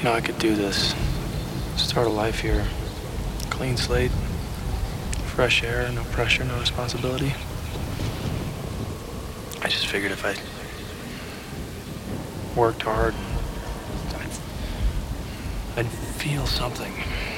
know I could do this. Start a life here. Clean slate. Fresh air, no pressure, no responsibility. I just figured if I worked hard, I'd feel something.